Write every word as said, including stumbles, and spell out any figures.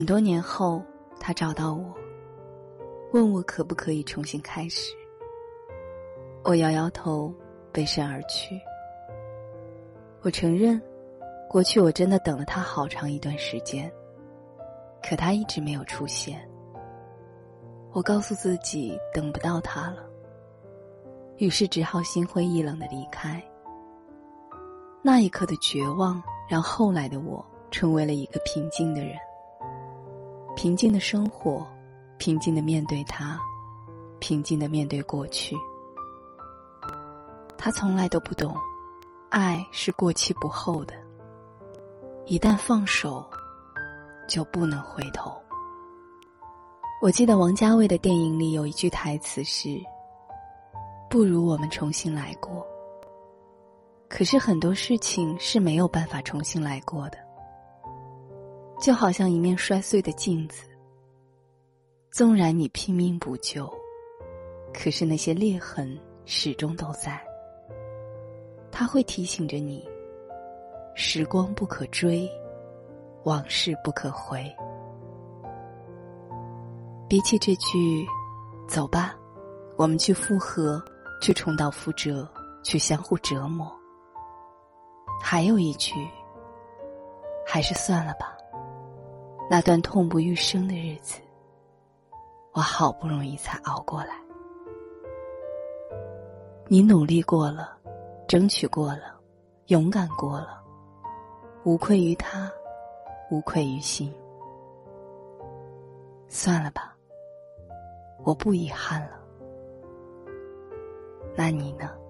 很多年后，他找到我，问我可不可以重新开始。我摇摇头，背身而去。我承认，过去我真的等了他好长一段时间，可他一直没有出现。我告诉自己等不到他了，于是只好心灰意冷地离开。那一刻的绝望，让后来的我成为了一个平静的人。平静的生活，平静地面对他，平静地面对过去。他从来都不懂，爱是过期不候的，一旦放手，就不能回头。我记得王家卫的电影里有一句台词是：不如我们重新来过。可是很多事情是没有办法重新来过的，就好像一面摔碎的镜子，纵然你拼命补救，可是那些裂痕始终都在。它会提醒着你，时光不可追，往事不可回。比起这句走吧，我们去复合，去重蹈覆辙，去相互折磨，还有一句，还是算了吧。那段痛不欲生的日子，我好不容易才熬过来。你努力过了，争取过了，勇敢过了，无愧于他，无愧于心。算了吧，我不遗憾了。那你呢？